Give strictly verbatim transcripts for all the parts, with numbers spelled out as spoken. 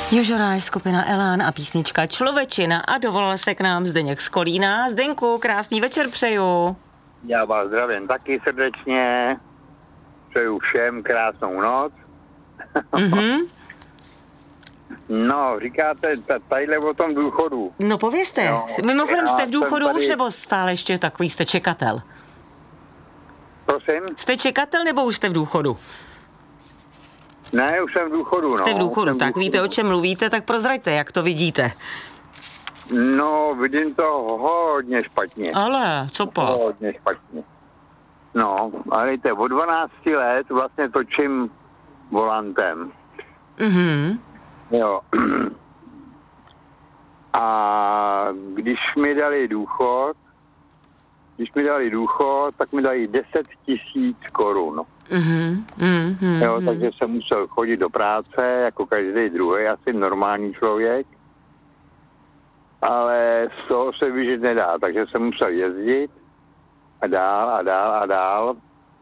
Jožoráš, skupina Elán a písnička Člověčina a dovolal se k nám Zdeněk z Kolína. Zdeňku, krásný večer přeju. Já vás zdravím taky srdečně. Přeju všem krásnou noc. Mm-hmm. No, říkáte tadyhle o tom důchodu. No povězte, no, mimochodem jste v důchodu tady... už nebo stále ještě takový jste čekatel? Prosím? Jste čekatel nebo už jste v důchodu? Ne, už jsem v důchodu, no. Jste v důchodu, tak důchodu. Víte, o čem mluvíte, tak prozraďte, jak to vidíte. No, vidím to hodně špatně. Ale, co pa? Hodně špatně. No, ale víte, od dvanácti let vlastně točím volantem. Mhm. Jo. A když mi dali důchod, když mi dali důchod, tak mi dali deset tisíc korun. Mhm. Mhm. Jo, takže jsem musel chodit do práce, jako každý druhý, asi normální člověk. Ale z toho se vyžít nedá, takže jsem musel jezdit a dál a dál a dál.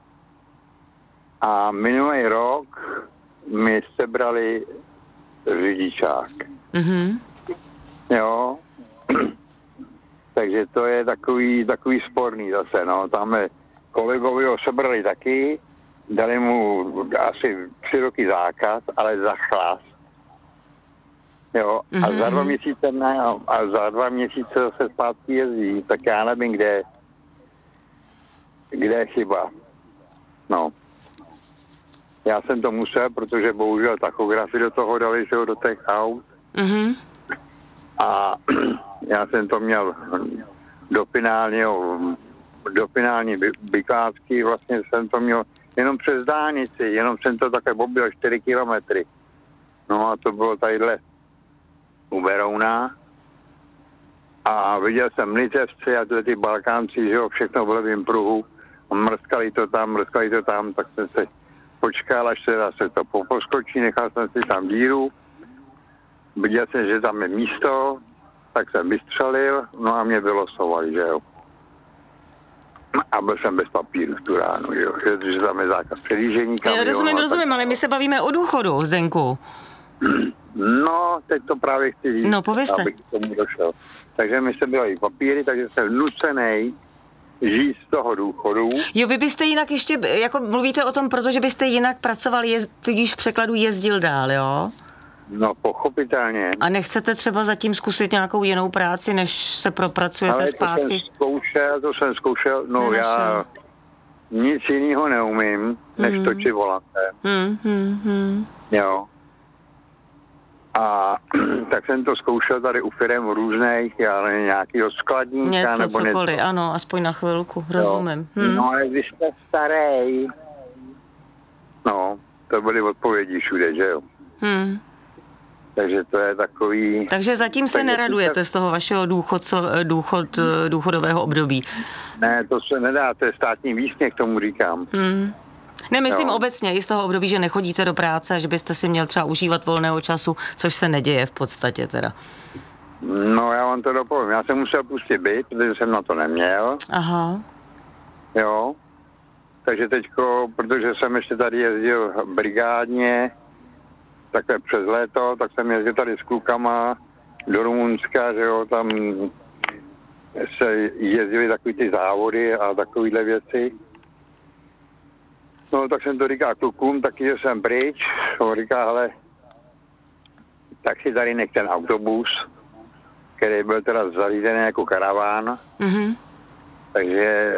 A minulý rok mi sebrali řidičák. Mhm. Jo. Takže to je takový, takový sporný zase, no. Tam kolegovi ho sebrali taky, dali mu asi tři roky zákaz, ale za chlas. Jo, a Mm-hmm. za dva měsíce ne, a za dva měsíce zase zpátky jezdí, tak já nevím, kde, kde je chyba. No. Já jsem to musel, protože bohužel tachografy do toho dali, že ho do těch aut. Mhm. A já jsem to měl do finálního, do finální vykládky, vlastně jsem to měl jenom přes dálnici, jenom jsem to také objel čtyři kilometry. No a to bylo tadyhle u Berouna. A viděl jsem Litevci a tyhle ty Balkánci, že jo, všechno v levém pruhu. A mrskali to tam, mrskali to tam, tak jsem se počkal, až se zase to poskočí, nechal jsem si tam díru. Viděl jsem, že tam je místo, tak jsem vystřelil, no a mě vylosovali, že jo. A byl jsem bez papíru v tu ránu, že jo, že, že tam je zákaz předjíždění. Já rozumím, rozumím, ale my se bavíme o důchodu, Zdenku. No, teď to právě chci říct, No, povězte. abych k tomu došel. Takže mi se byly papíry, takže jsem nucenej žít z toho důchodu. Jo, vy byste jinak ještě, jako mluvíte o tom, protože byste jinak pracoval, jezd, tudíž v překladu jezdil dál, jo? No, pochopitelně. A nechcete třeba zatím zkusit nějakou jinou práci, než se propracujete Ale zpátky? to jsem zkoušel, to jsem zkoušel, no Nenašel. já nic jiného neumím, než Mm. točit volantem. Hmm, hmm, hmm. Jo. A tak jsem to zkoušel tady u firem různých, já nevím, nějakýho skladníka Něco, nebo cokoliv, něco. ano, aspoň na chvilku, rozumím. Hmm. No ale vy jste starej. No, to byly odpovědi všude, že jo. Hmm. Takže to je takový... Takže zatím se Takže neradujete z toho vašeho důchodco, důchod, důchodového období. Ne, to se nedá, to je státní výsměch, tomu říkám. Hmm. Nemyslím Jo. obecně i z toho období, že nechodíte do práce, že byste si měl třeba užívat volného času, což se neděje v podstatě teda. No, já vám to dopovím. Já jsem musel pustit byt, protože jsem na to neměl. Aha. Jo. Takže teďko, protože jsem ještě tady jezdil brigádně, takhle přes léto, tak jsem jezdil tady s klukama do Rumunska, že jo, tam se jezdili takový ty závody a takovýhle věci. No, tak jsem to říkal klukům, taky, že jsem pryč. On říká, hele, tak si tady nech ten autobus, který byl teda zařízený jako karaván. Mhm. Takže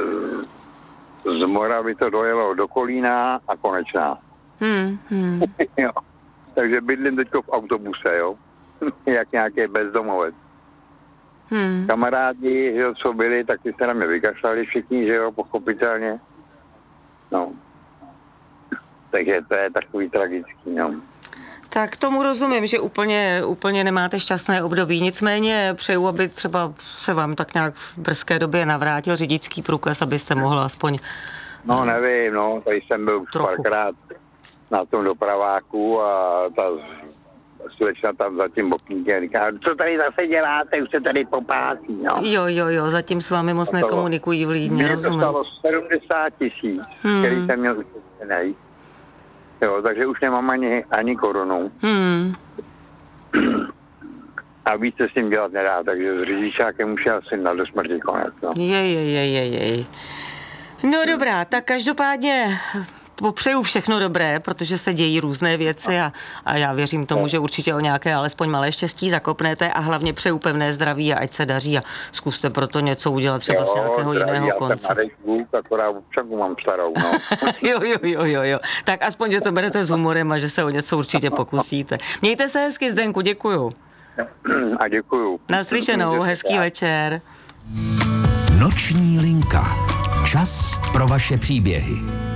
z Moravy to dojelo do Kolína a konečná. Hmm, hmm. Jo. Takže bydlím teďko v autobuse, jo. Jak nějaký bezdomovec. Hmm. Kamarádi, že jo, co byli, tak ty se na mě vykašlali všichni, že jo, pochopitelně. No. Takže to je takový tragický, no. Tak tomu rozumím, že úplně, úplně nemáte šťastné období. Nicméně přeju, aby třeba se vám tak nějak v brzké době navrátil řidičský průkaz, abyste mohl aspoň... No nevím, no, tady jsem byl už Trochu. párkrát na tom dopraváku a ta slečna tam za tím bokníkem říká, co tady zase děláte, už se tady popátí, no. Jo, jo, jo, zatím s vámi moc A to- nekomunikují v Lídni, Mně to rozumím. stalo sedmdesát tisíc, Hmm. který jsem měl ušetřený. Jo, takže už nemám ani, ani korunu. Hmm. a víc se s ním dělat nedá, takže s řidičákem už je asi na do smrti konec. No. Jej, jej, jej, jej, jej. No dobrá, tak každopádně popřeju všechno dobré, protože se dějí různé věci a, a já věřím tomu, že určitě o nějaké alespoň malé štěstí zakopnete a hlavně přeju pevné zdraví a ať se daří a zkuste proto něco udělat třeba z nějakého zdraví, jiného já konce. jsem Bůh, akorát občanku mám starou, no. jo, jo, jo, jo, jo. Tak aspoň, že to berete s humorem a že se o něco určitě pokusíte. Mějte se hezky, Zdenku, děkuju. A děkuju. Naslyšenou, hezký večer. Noční linka. Čas pro vaše příběhy.